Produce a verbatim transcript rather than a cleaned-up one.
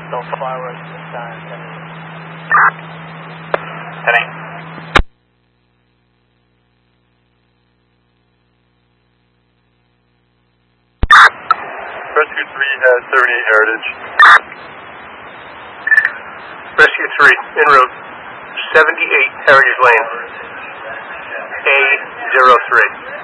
No fireworks this time. Heading. Rescue three has seventy-eight Heritage. Rescue three, en route, seventy-eight Heritage Lane, A zero three.